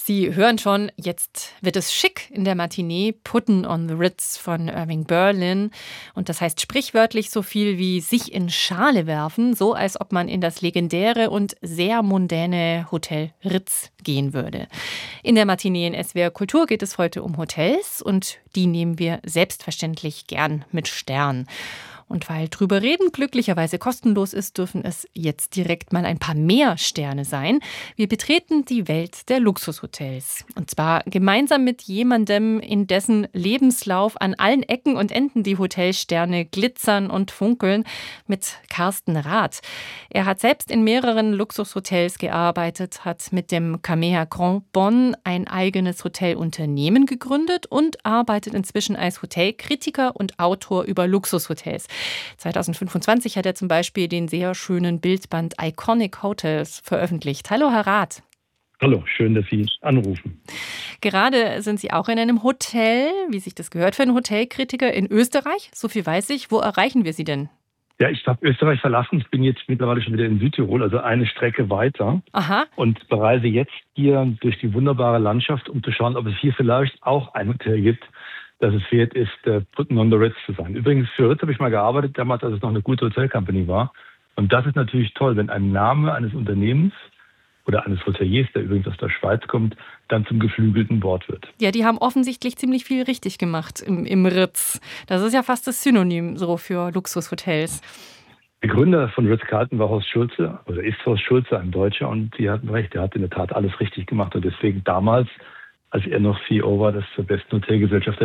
Sie hören schon, jetzt wird es schick in der Matinee. Putten on the Ritz von Irving Berlin. Und das heißt sprichwörtlich so viel wie sich in Schale werfen, so als ob man in das legendäre und sehr mondäne Hotel Ritz gehen würde. In der Matinee in SWR Kultur geht es heute um Hotels und die nehmen wir selbstverständlich gern mit Stern. Und weil drüber reden glücklicherweise kostenlos ist, dürfen es jetzt direkt mal ein paar mehr Sterne sein. Wir betreten die Welt der Luxushotels. Und zwar gemeinsam mit jemandem, in dessen Lebenslauf an allen Ecken und Enden die Hotelsterne glitzern und funkeln, mit Carsten Rath. Er hat selbst in mehreren Luxushotels gearbeitet, hat mit dem Kamea Grand Bonn ein eigenes Hotelunternehmen gegründet und arbeitet inzwischen als Hotelkritiker und Autor über Luxushotels. 2025 hat er zum Beispiel den sehr schönen Bildband Iconic Hotels veröffentlicht. Hallo, Herr Rath. Hallo, schön, dass Sie anrufen. Gerade sind Sie auch in einem Hotel, wie sich das gehört für einen Hotelkritiker, in Österreich. So viel weiß ich. Wo erreichen wir Sie denn? Ja, ich habe Österreich verlassen. Ich bin jetzt mittlerweile schon wieder in Südtirol, also eine Strecke weiter. Aha. Und bereise jetzt hier durch die wunderbare Landschaft, um zu schauen, ob es hier vielleicht auch ein Hotel gibt, dass es wert ist, Putten on the Ritz zu sein. Übrigens, für Ritz habe ich mal gearbeitet, damals, als es noch eine gute Hotelcompany war. Und das ist natürlich toll, wenn ein Name eines Unternehmens oder eines Hoteliers, der übrigens aus der Schweiz kommt, dann zum geflügelten Wort wird. Ja, die haben offensichtlich ziemlich viel richtig gemacht im Ritz. Das ist ja fast das Synonym so für Luxushotels. Der Gründer von Ritz-Carlton war Horst Schulze, oder ist Horst Schulze, ein Deutscher, und die hatten recht, er hat in der Tat alles richtig gemacht und deswegen damals, als er noch CEO war, das zur besten Hotelgesellschaft